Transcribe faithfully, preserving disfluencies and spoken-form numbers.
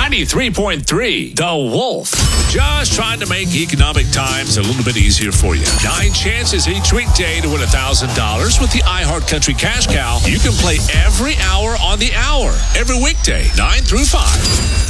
ninety-three point three, The Wolf. Just trying to make economic times a little bit easier for you. Nine chances each weekday to win one thousand dollars with the iHeartCountry Cash Cow. You can play every hour on the hour, every weekday, nine through five.